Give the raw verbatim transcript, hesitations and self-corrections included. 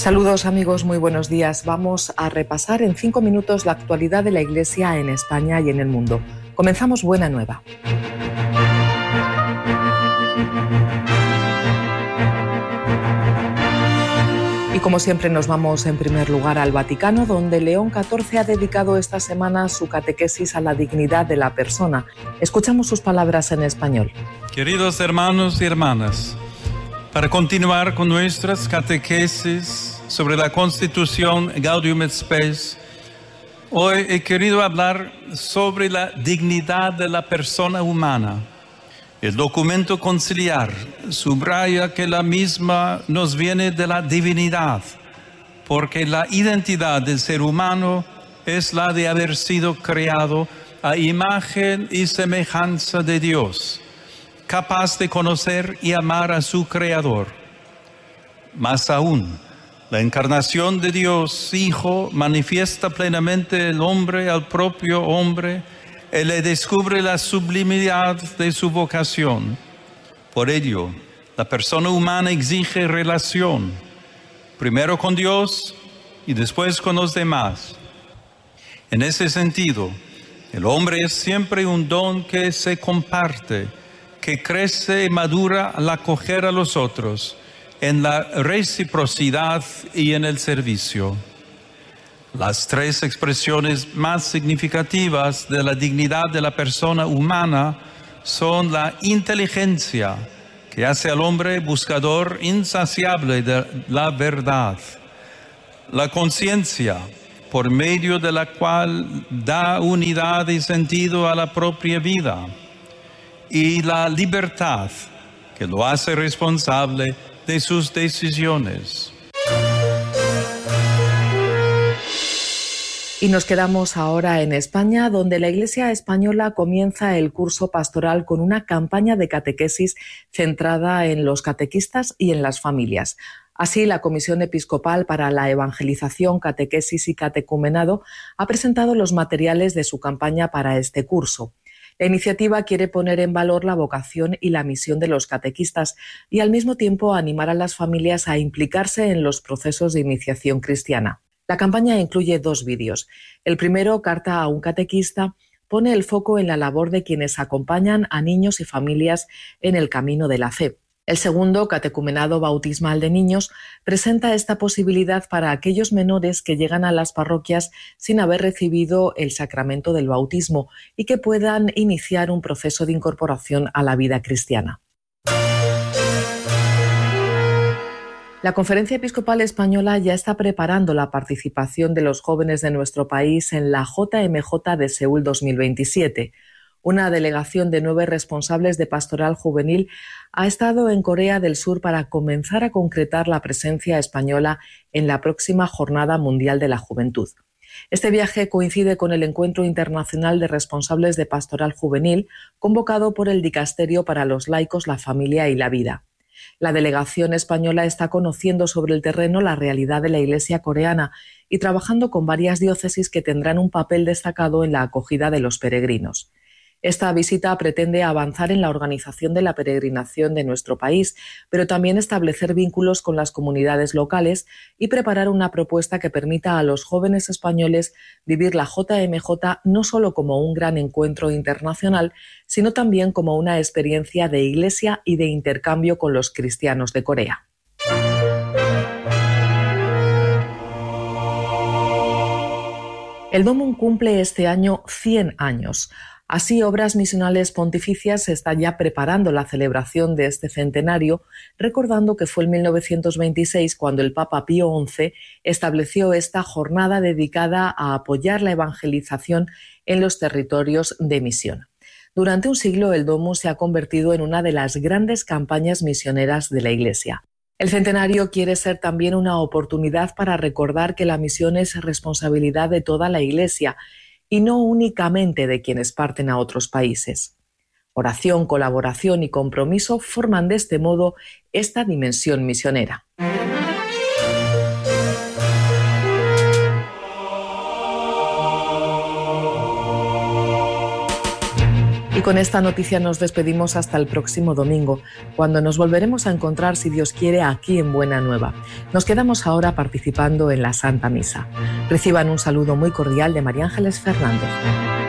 Saludos amigos, muy buenos días. Vamos a repasar en cinco minutos la actualidad de la Iglesia en España y en el mundo. Comenzamos Buena Nueva. Y como siempre nos vamos en primer lugar al Vaticano, donde León catorce ha dedicado esta semana su catequesis a la dignidad de la persona. Escuchamos sus palabras en español. Queridos hermanos y hermanas, para continuar con nuestras catequesis sobre la Constitución Gaudium et Spes, hoy he querido hablar sobre la dignidad de la persona humana. El documento conciliar subraya que la misma nos viene de la divinidad, porque la identidad del ser humano es la de haber sido creado a imagen y semejanza de Dios, capaz de conocer y amar a su Creador. Más aún, la encarnación de Dios Hijo manifiesta plenamente el hombre al propio hombre y le descubre la sublimidad de su vocación. Por ello, la persona humana exige relación, primero con Dios y después con los demás. En ese sentido, el hombre es siempre un don que se comparte, que crece y madura al acoger a los otros en la reciprocidad y en el servicio. Las tres expresiones más significativas de la dignidad de la persona humana son la inteligencia, que hace al hombre buscador insaciable de la verdad; la conciencia, por medio de la cual da unidad y sentido a la propia vida; y la libertad, que lo hace responsable de sus decisiones. Y nos quedamos ahora en España, donde la Iglesia española comienza el curso pastoral con una campaña de catequesis centrada en los catequistas y en las familias. Así, la Comisión Episcopal para la Evangelización, Catequesis y Catecumenado ha presentado los materiales de su campaña para este curso. La iniciativa quiere poner en valor la vocación y la misión de los catequistas y al mismo tiempo animar a las familias a implicarse en los procesos de iniciación cristiana. La campaña incluye dos vídeos. El primero, Carta a un catequista, pone el foco en la labor de quienes acompañan a niños y familias en el camino de la fe. El segundo, Catecumenado bautismal de niños, presenta esta posibilidad para aquellos menores que llegan a las parroquias sin haber recibido el sacramento del bautismo y que puedan iniciar un proceso de incorporación a la vida cristiana. La Conferencia Episcopal Española ya está preparando la participación de los jóvenes de nuestro país en la J M J de Seúl dos mil veintisiete. Una delegación de nueve responsables de pastoral juvenil ha estado en Corea del Sur para comenzar a concretar la presencia española en la próxima Jornada Mundial de la Juventud. Este viaje coincide con el Encuentro Internacional de Responsables de Pastoral Juvenil, convocado por el Dicasterio para los Laicos, la Familia y la Vida. La delegación española está conociendo sobre el terreno la realidad de la Iglesia coreana y trabajando con varias diócesis que tendrán un papel destacado en la acogida de los peregrinos. Esta visita pretende avanzar en la organización de la peregrinación de nuestro país, pero también establecer vínculos con las comunidades locales y preparar una propuesta que permita a los jóvenes españoles vivir la J M J no solo como un gran encuentro internacional, sino también como una experiencia de iglesia y de intercambio con los cristianos de Corea. El Domum cumple este año cien años. Así, Obras Misionales Pontificias está ya preparando la celebración de este centenario, recordando que fue en mil novecientos veintiséis cuando el Papa Pío once estableció esta jornada dedicada a apoyar la evangelización en los territorios de misión. Durante un siglo, el Domus se ha convertido en una de las grandes campañas misioneras de la Iglesia. El centenario quiere ser también una oportunidad para recordar que la misión es responsabilidad de toda la Iglesia y no únicamente de quienes parten a otros países. Oración, colaboración y compromiso forman de este modo esta dimensión misionera. Y con esta noticia nos despedimos hasta el próximo domingo, cuando nos volveremos a encontrar, si Dios quiere, aquí en Buena Nueva. Nos quedamos ahora participando en la Santa Misa. Reciban un saludo muy cordial de María Ángeles Fernández.